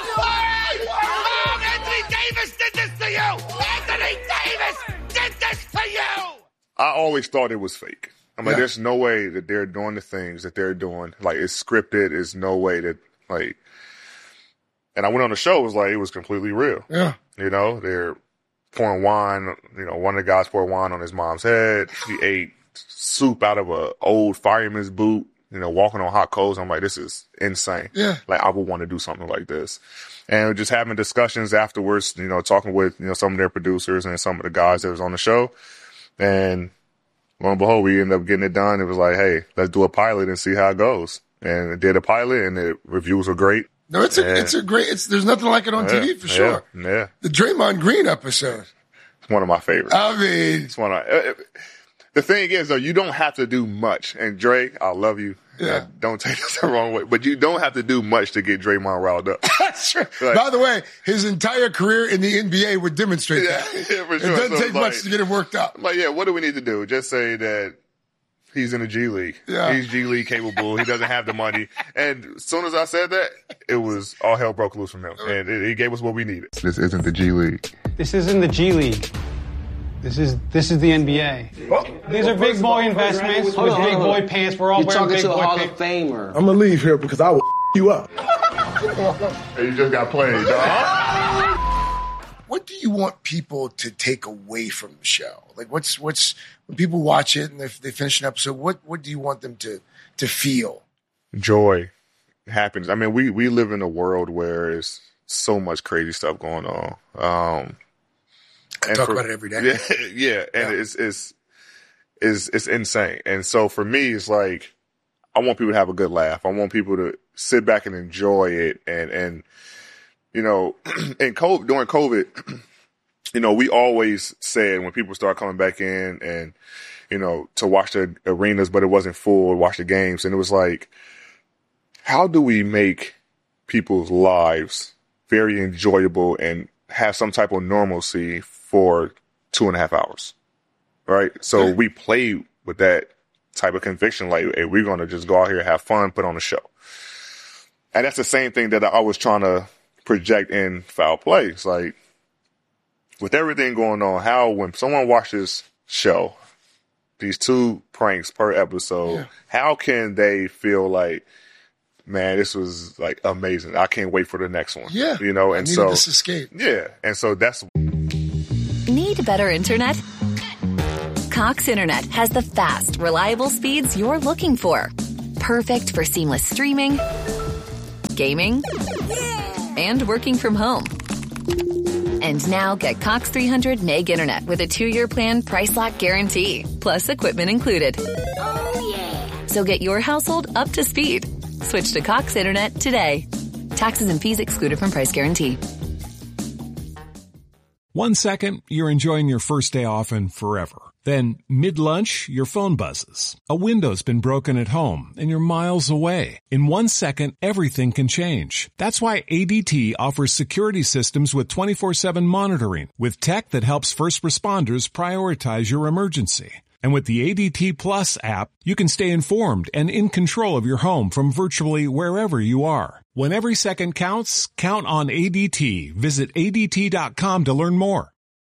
Anthony Davis did this to you! Anthony Davis did this to you! I always thought it was fake. I'm like, Yeah. there's no way that they're doing the things that they're doing. Like, it's scripted. There's no way that, like, and I went on the show. It was like, it was completely real. Yeah. You know, they're pouring wine. You know, one of the guys poured wine on his mom's head. He ate soup out of a old fireman's boot, you know, walking on hot coals. I'm like, this is insane. Yeah. Like, I would want to do something like this. And just having discussions afterwards, you know, talking with, you know, some of their producers and some of the guys that was on the show. And lo and behold, we ended up getting it done. It was like, hey, let's do a pilot and see how it goes. And it did a pilot, and the reviews were great. No, it's a And- it's a great. It's there's nothing like it on yeah, T V for yeah, sure. Yeah, The Draymond Green episode. it's one of my favorites. I mean, It's one of uh, the thing is though, you don't have to do much. And Dre, I love you. Yeah. Uh, don't take this the wrong way, but you don't have to do much to get Draymond riled up. that's true. Like- By the way, his entire career in the N B A would demonstrate Yeah, that. yeah, for It sure. doesn't So take it's much like- to get him worked up. I'm like, yeah, what do we need to do? Just say that he's in the G League. Yeah. He's G League capable. He doesn't have the money. And as soon as I said that, it was all hell broke loose from him. And it, he gave us what we needed. This isn't the G League. This isn't the G League. This is this is the N B A. These are big boy investments with big boy pants. We're all You're wearing talking big to a boy Hall pants. of Famer. I'm gonna leave here because I will you up. Hey, you just got played, dog. What do you want people to take away from the show? Like, what's what's when people watch it and if they finish an episode, what what do you want them to to feel? Joy, happiness. I mean, we, we live in a world where there's so much crazy stuff going on. Um, I talk about it every day. Yeah, yeah, and it's it's it's it's insane. And so for me, it's like I want people to have a good laugh. I want people to sit back and enjoy it. And and you know, in COVID, during COVID, you know, we always said when people start coming back in and you know to watch the arenas, but it wasn't full, watch the games, and it was like, how do we make people's lives very enjoyable and have some type of normalcy for two and a half hours, right? So we play with that type of conviction, like, hey, we're going to just go out here, have fun, put on a show. And that's the same thing that I was trying to project in Foul Play. It's like, with everything going on, how when someone watches show, these two pranks per episode, Yeah. how can they feel like, man, this was like amazing. I can't wait for the next one. Yeah. You know, I and needed so this escape. yeah. And so that's Need better internet? Cox Internet has the fast, reliable speeds you're looking for. Perfect for seamless streaming, gaming, and working from home. And now get Cox three hundred meg internet with a two-year plan price lock guarantee, plus equipment included. Oh, yeah. So get your household up to speed. Switch to Cox Internet today. Taxes and fees excluded from price guarantee. One second, you're enjoying your first day off and forever. Then, mid-lunch, your phone buzzes. A window's been broken at home, and you're miles away. In one second, everything can change. That's why A D T offers security systems with twenty-four seven monitoring, with tech that helps first responders prioritize your emergency. And with the A D T Plus app, you can stay informed and in control of your home from virtually wherever you are. When every second counts, count on A D T. Visit A D T dot com to learn more.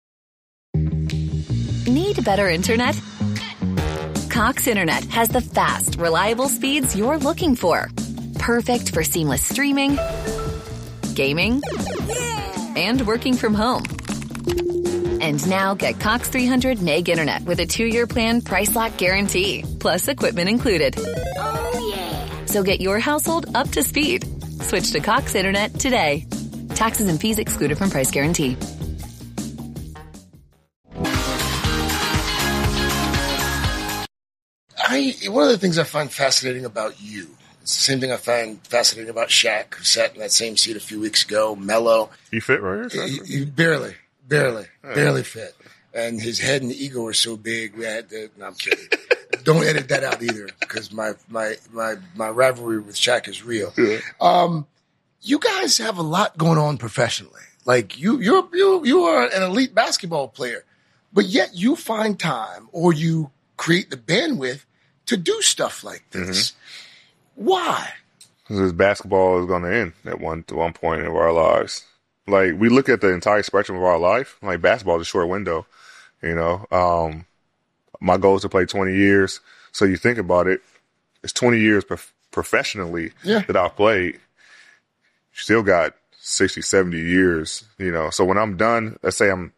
Need better internet? Cox Internet has the fast, reliable speeds you're looking for. Perfect for seamless streaming, gaming, and working from home. And now get Cox three hundred meg internet with a two-year plan price lock guarantee, plus equipment included. Oh, yeah. So get your household up to speed. Switch to Cox Internet today. Taxes and fees excluded from price guarantee. I, one of the things I find fascinating about you, it's the same thing I find fascinating about Shaq, who sat in that same seat a few weeks ago, Melo. You fit right here? He, he barely, barely, yeah. barely fit. And his head and ego are so big, we had to, no, I'm kidding. Don't edit that out either, because my, my, my, my rivalry with Shaq is real. Yeah. Um, you guys have a lot going on professionally. Like, you, you're, you, you are an elite basketball player, but yet you find time or you create the bandwidth to do stuff like this. Mm-hmm. Why? Because basketball is going to end at one at one point in our lives. Like, we look at the entire spectrum of our life. Like, basketball is a short window. You know, um, my goal is to play twenty years. So you think about it, it's twenty years prof- professionally yeah. that I've played. Still got sixty, seventy years, you know. So when I'm done, let's say I'm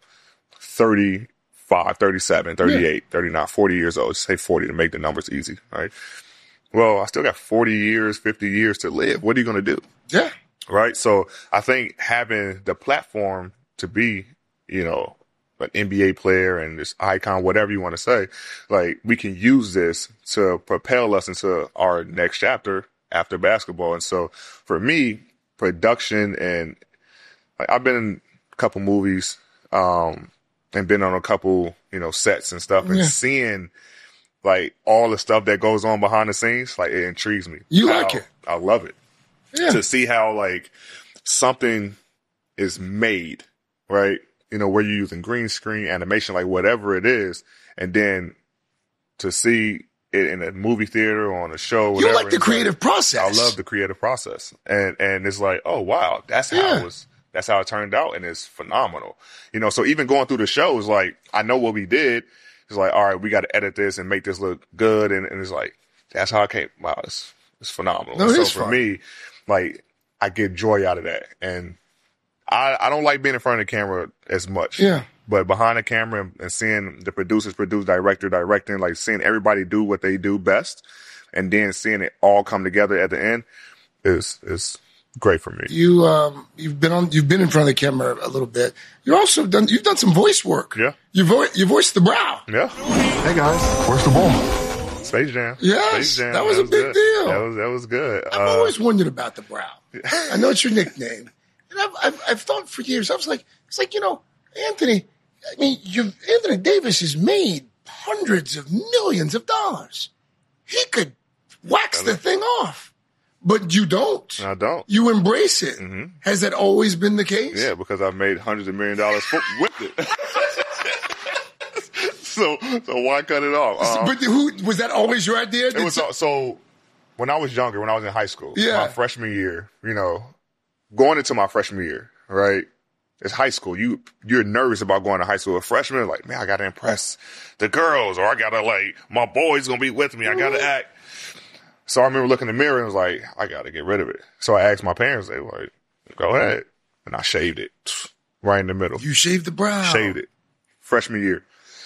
thirty-five, thirty-seven, thirty-eight, yeah. thirty-nine, forty years old. Just say forty to make the numbers easy, right? Well, I still got forty years, fifty years to live. What are you going to do? Yeah. Right? So I think having the platform to be, you know, an N B A player and this icon, whatever you want to say, like, we can use this to propel us into our next chapter after basketball. And so for me, production and like, I've been in a couple movies, um, and been on a couple, you know, sets and stuff, and yeah. seeing like all the stuff that goes on behind the scenes, like, it intrigues me. You how, like it? I love it. Yeah. To see how like something is made, right? You know, where you're using green screen, animation, like whatever it is, and then to see it in a movie theater or on a show. Whatever, you like the creative like, process. I love the creative process, and and it's like, oh wow, that's how yeah. it was. That's how it turned out, and it's phenomenal. You know, so even going through the show is like, I know what we did. It's like, all right, we got to edit this and make this look good, and, and it's like, that's how it came. Wow, it's it's phenomenal. No, it so is for fun. me, like, I get joy out of that, and I I don't like being in front of the camera as much. Yeah. But behind the camera and, and seeing the producers produce, director directing, like seeing everybody do what they do best, and then seeing it all come together at the end is is great for me. You um you've been on you've been in front of the camera a little bit. You're also done you've done some voice work. Yeah. You vo- you voiced the Brow. Yeah. Hey guys, where's the ball? Space Jam. Yes, Space Jam. that was a was big good. deal. That was that was good. I've uh, always wondered about the Brow. I know it's your nickname, and I've, I've I've thought for years. I was like, it's like, you know, Anthony. I mean, you Anthony Davis has made hundreds of millions of dollars. He could wax the thing off, but you don't. I don't. You embrace it. Mm-hmm. Has that always been the case? Yeah, because I've made hundreds of million dollars with it. so so why cut it off? Um, but who was that always your idea? It was so, so when I was younger, when I was in high school, yeah. my freshman year, you know, going into my freshman year, right? It's high school. You you're nervous about going to high school. A freshman, like, man, I gotta impress the girls, or I gotta like my boy's gonna be with me. I gotta mm-hmm. act. So I remember looking in the mirror and was like, I gotta get rid of it. So I asked my parents, they were like, go ahead, and I shaved it right in the middle. You shaved the brow. Shaved it. Freshman year.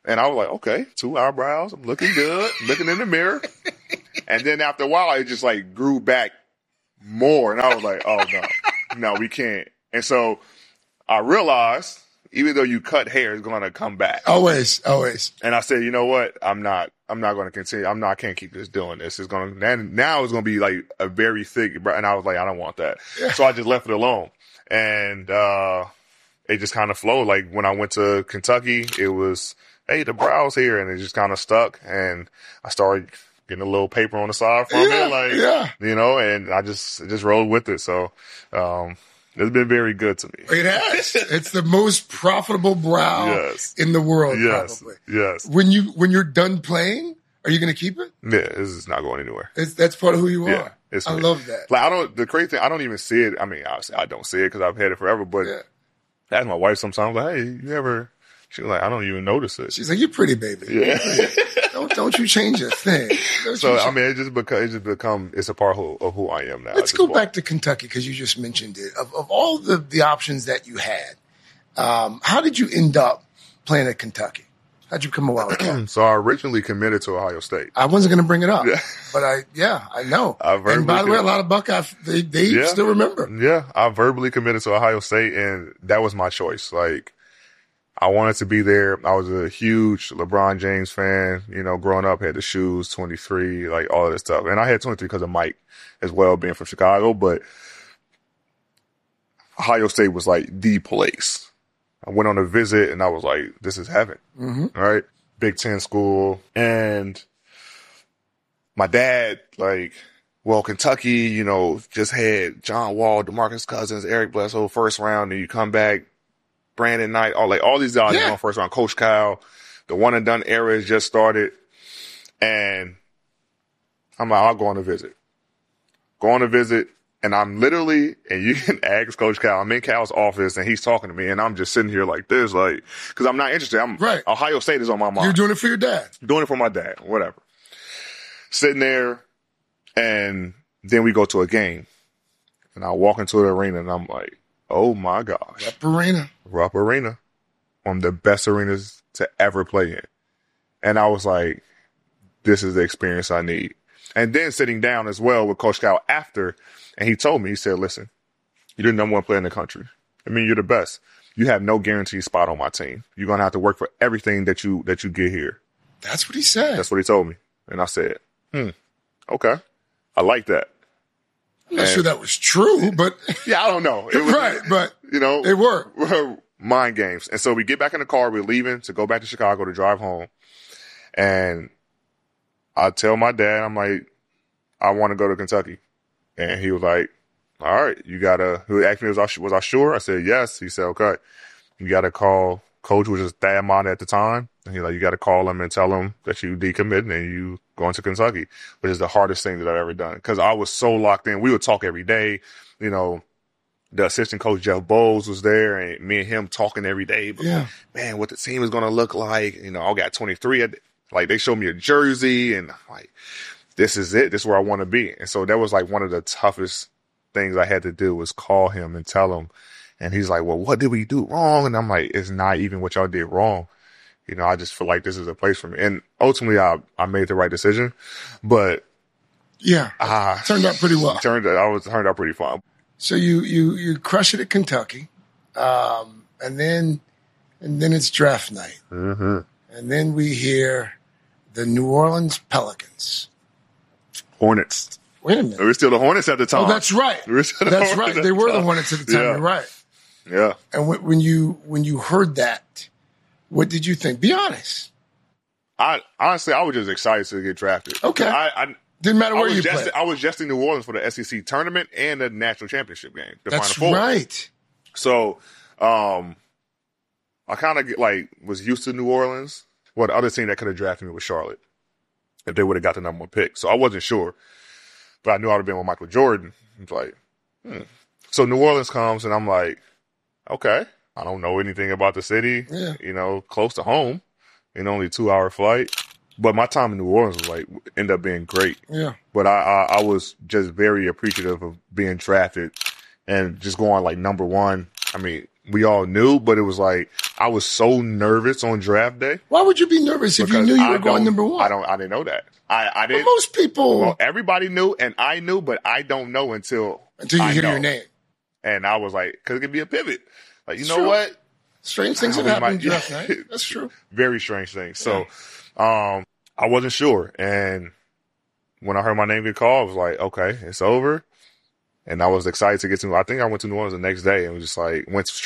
And I was like, okay, two eyebrows. I'm looking good, looking in the mirror. And then after a while, it just like grew back more. And I was like, oh, no, no, we can't. And so I realized, even though you cut hair, it's going to come back. Always, always. And I said, you know what? I'm not, I'm not going to continue. I'm not, I can't keep just doing this. It's going to, now it's going to be like a very thick, and I was like, I don't want that. Yeah. So I just left it alone. And, uh, it just kind of flowed. Like when I went to Kentucky, it was, hey, the brow's here. And it just kind of stuck. And I started getting a little paper on the side from yeah, it. Like, yeah. you know, and I just, just rolled with it. So, um, it's been very good to me. It has. It's the most profitable brow yes. in the world, yes. probably. Yes. When you when you're done playing, are you going to keep it? Yeah, this is not going anywhere. It's, that's part of who you are. Yeah, it's I me. love that. Like I don't. The crazy thing, I don't even see it. I mean, obviously, I don't see it because I've had it forever. But yeah. I ask my wife sometimes, like, "Hey, you ever?" She's like, "I don't even notice it." She's like, "You're pretty, baby. Yeah. don't don't you change a thing." Don't so I change. mean, it just become it just become it's a part of who, of who I am now. Let's go back to Kentucky because you just mentioned it. Of of all the the options that you had, um, how did you end up playing at Kentucky? How'd you come about? So I originally committed to Ohio State. I wasn't going to bring it up, yeah. but I yeah I know. I and by the way, a lot of Buckeyes they they yeah. still remember. Yeah, I verbally committed to Ohio State, and that was my choice. Like. I wanted to be there. I was a huge LeBron James fan. You know, growing up, had the shoes, twenty-three, like all of this stuff. And I had twenty-three because of Mike as well, being from Chicago. But Ohio State was like the place. I went on a visit and I was like, this is heaven. Mm-hmm. All right. Big Ten school. And my dad, like, well, Kentucky, you know, just had John Wall, DeMarcus Cousins, Eric Bledsoe, first round, and you come back. Brandon Knight, all like all these guys yeah. on first round. Coach Kyle, the one and done era has just started, and I'm like, I'll go on a visit. Go on a visit, and I'm literally, and you can ask Coach Kyle. I'm in Cal's office, and he's talking to me, and I'm just sitting here like this, like, because I'm not interested. I'm right. Ohio State is on my mind. You're doing it for your dad. Doing it for my dad, whatever. Sitting there, and then we go to a game, and I walk into the arena, and I'm like, oh my gosh. Rupp Arena. Rupp Arena. One of the best arenas to ever play in. And I was like, this is the experience I need. And then sitting down as well with Coach Cal after, and he told me, he said, listen, you're the number one player in the country. I mean, you're the best. You have no guaranteed spot on my team. You're going to have to work for everything that you that you get here. That's what he said. That's what he told me. And I said, hmm, okay. I like that. I'm not and, sure that was true, but yeah, I don't know. It was, right, but you know, it worked. Mind games. And so we get back in the car. We're leaving to go back to Chicago to drive home. And I tell my dad, I'm like, I want to go to Kentucky. And he was like, all right, you got to, he asked me, was I, was I sure? I said, yes. He said, okay, you got to call Coach, which was Thad Matta at the time. And he's like, you got to call him and tell him that you decommitted and you going to Kentucky, which is the hardest thing that I've ever done. Cause I was so locked in. We would talk every day. You know, the assistant coach, Jeff Bowles, was there and me and him talking every day. But, yeah. man, what the team is going to look like. You know, I got twenty-three. Like they showed me a jersey and I'm like, this is it. This is where I want to be. And so that was like one of the toughest things I had to do was call him and tell him. And he's like, well, what did we do wrong? And I'm like, it's not even what y'all did wrong. You know, I just feel like this is a place for me. And ultimately, I, I made the right decision. But yeah, uh, turned out pretty well. Turned out, I was turned out pretty fun. So you you you crush it at Kentucky, um, and then and then it's draft night, mm-hmm. and then we hear the New Orleans Pelicans, Hornets. Wait a minute, we were still the Hornets at the time. Oh, that's right. We were still the that's Hornets right. They were the the Hornets at the time. Yeah. You're right. Yeah. And when, when you when you heard that, what did you think? Be honest. I honestly, I was just excited to get drafted. Okay. I, I didn't matter where you just, played. I was just in New Orleans for the S E C tournament and the national championship game. The That's Final Four. right. So, um, I kind of like was used to New Orleans. Well, the other team that could have drafted me was Charlotte if they would have got the number one pick. So I wasn't sure, but I knew I would have been with Michael Jordan. I was like, hmm. So New Orleans comes and I'm like, okay, I don't know anything about the city. Yeah. You know, close to home, in only a two hour flight. But my time in New Orleans was like ended up being great. Yeah. But I, I I was just very appreciative of being drafted and just going like number one. I mean, we all knew, but it was like I was so nervous on draft day. Why would you be nervous if you knew you were going number one? I don't. I didn't know that. I, I didn't. But most people. Well, everybody knew, and I knew, but I don't know until until you I hear know. your name. And I was like, because it could be a pivot. Like, you It's know true. what? Strange things have We happened might- in draft night. That's true. Very strange things. So, um, I wasn't sure, and when I heard my name get called, I was like, okay, it's over. And I was excited to get to. I think I went to New Orleans the next day and was just like went straight.